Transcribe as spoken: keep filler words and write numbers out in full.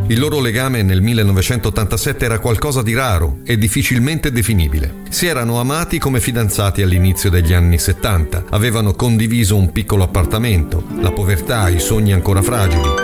Il loro legame nel millenovecentottantasette era qualcosa di raro e difficilmente definibile. Si erano amati come fidanzati all'inizio degli anni settanta, avevano condiviso un piccolo appartamento, la povertà, i sogni ancora fragili.